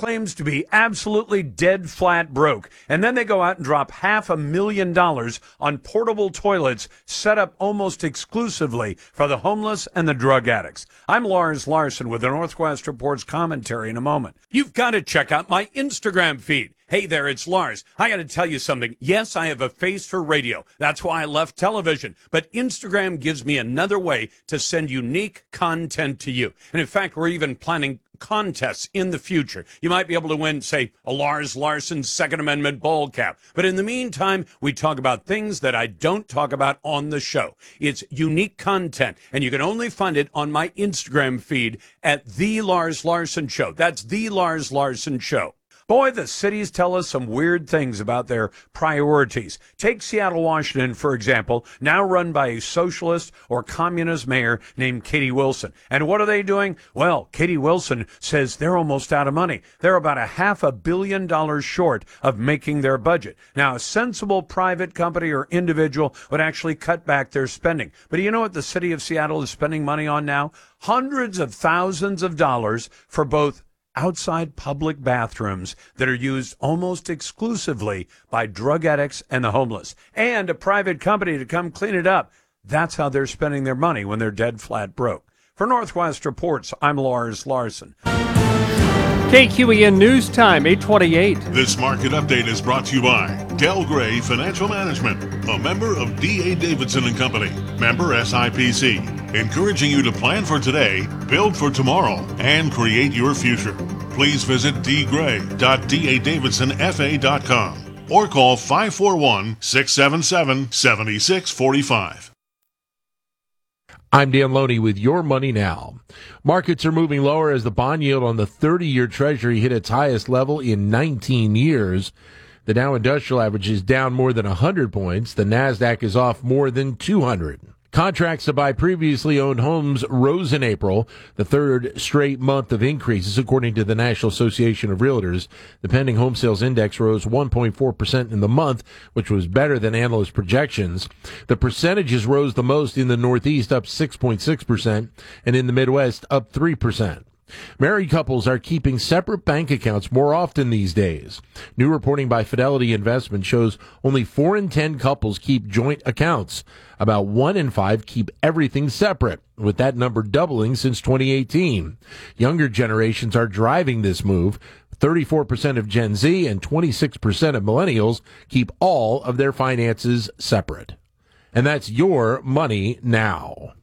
claims to be absolutely dead flat broke. And then they go out and drop $500,000 on portable toilets set up almost exclusively for the homeless and the drug addicts. I'm Lars Larson with the Northwest Report's commentary in a moment. You've got to check out my Instagram feed. Hey there, it's Lars. I got to tell you something. Yes, I have a face for radio. That's why I left television. But Instagram gives me another way to send unique content to you. And in fact, we're even planning contests in the future. You might be able to win, say, a Lars Larson Second Amendment ball cap. But in the meantime, we talk about things that I don't talk about on the show. It's unique content, and you can only find it on my Instagram feed at The Lars Larson Show. That's The Lars Larson Show. Boy, the cities tell us some weird things about their priorities. Take Seattle, Washington, for example, now run by a socialist or communist mayor named Katie Wilson. And what are they doing? Well, Katie Wilson says they're almost out of money. They're about $500 million short of making their budget. Now, a sensible private company or individual would actually cut back their spending. But do you know what the city of Seattle is spending money on now? Hundreds of thousands of dollars for both outside public bathrooms that are used almost exclusively by drug addicts and the homeless, and a private company to come clean it up. That's how they're spending their money when they're dead flat broke. For Northwest Reports, I'm Lars Larson. KQEN News Time, 8:28. This market update is brought to you by Del Gray Financial Management, a member of D.A. Davidson & Company, member SIPC, encouraging you to plan for today, build for tomorrow, and create your future. Please visit dgray.dadavidsonfa.com or call 541-677-7645. I'm Dan Loney with Your Money Now. Markets are moving lower as the bond yield on the 30-year Treasury hit its highest level in 19 years. The Dow Industrial Average is down more than 100 points. The NASDAQ is off more than 200. Contracts to buy previously owned homes rose in April, the third straight month of increases, according to the National Association of Realtors. The pending home sales index rose 1.4% in the month, which was better than analyst projections. The percentages rose the most in the Northeast, up 6.6%, and in the Midwest, up 3%. Married couples are keeping separate bank accounts more often these days. New reporting by Fidelity Investment shows only 4 in 10 couples keep joint accounts. About 1 in 5 keep everything separate, with that number doubling since 2018. Younger generations are driving this move. 34% of Gen Z and 26% of millennials keep all of their finances separate. And that's Your Money Now.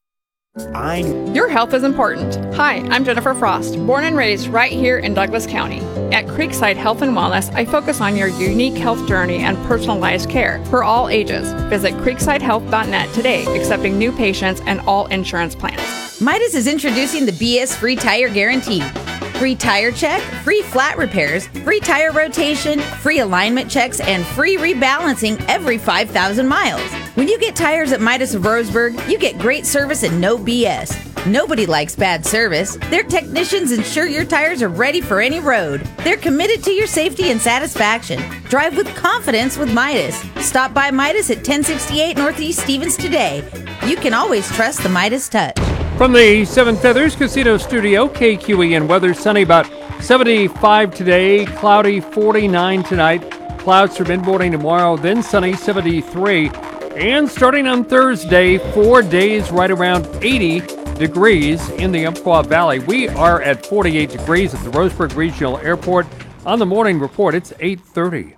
Your health is important. Hi, I'm Jennifer Frost, born and raised right here in Douglas County. At Creekside Health and Wellness, I focus on your unique health journey and personalized care for all ages. Visit creeksidehealth.net today, accepting new patients and all insurance plans. Midas is introducing the BS Free Tire Guarantee. Free tire check, free flat repairs, free tire rotation, free alignment checks, and free rebalancing every 5,000 miles. When you get tires at Midas of Roseburg, you get great service and no BS. Nobody likes bad service. Their technicians ensure your tires are ready for any road. They're committed to your safety and satisfaction. Drive with confidence with Midas. Stop by Midas at 1068 Northeast Stevens today. You can always trust the Midas touch. From the Seven Feathers Casino Studio, KQEN weather, sunny about 75 today, cloudy 49 tonight, clouds for mid-morning tomorrow, then sunny 73. And starting on Thursday, 4 days right around 80 degrees in the Umpqua Valley. We are at 48 degrees at the Roseburg Regional Airport. On the morning report, it's 8:30.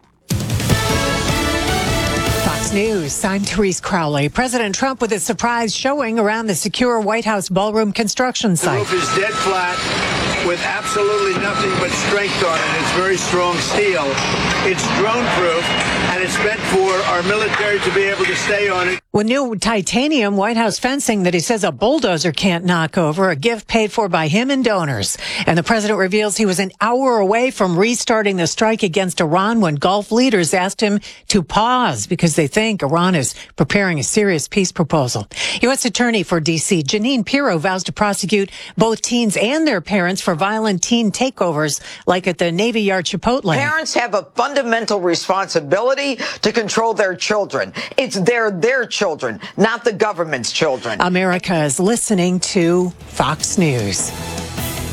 Fox News, I'm Therese Crowley. President Trump with a surprise showing around the secure White House ballroom construction site. The roof is dead flat with absolutely nothing but strength on it. It's very strong steel. It's drone-proof, and it's meant for our military to be able to stay on it. With new titanium White House fencing that he says a bulldozer can't knock over, a gift paid for by him and donors. And the president reveals he was an hour away from restarting the strike against Iran when Gulf leaders asked him to pause because they think Iran is preparing a serious peace proposal. U.S. Attorney for D.C. Janine Pirro vows to prosecute both teens and their parents for violent teen takeovers like at the Navy Yard Chipotle. Parents have a fundamental responsibility to control their children. It's their children, not the government's children. America is listening to Fox News.